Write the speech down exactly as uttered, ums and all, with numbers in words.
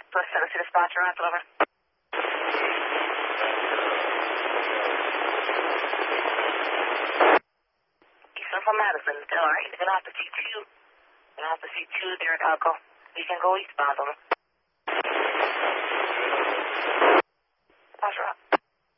Plus seven to the spot, you're on, deliver. Eastern from Madison, Delaware. You're going to have to see two. You're going to have to see two there at Elko. You can go eastbound, over. Roger,